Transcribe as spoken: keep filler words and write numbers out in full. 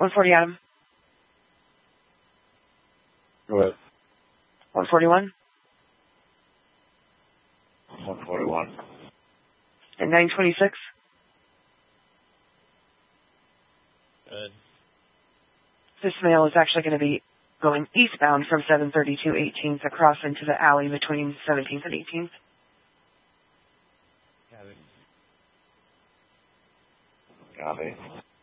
one forty, Adam. Go ahead. one forty-one. one forty-one. And nine twenty-six. Good. This male is actually going to be going eastbound from seven thirty-two eighteenth across into the alley between seventeenth and eighteenth. Got it. Got it.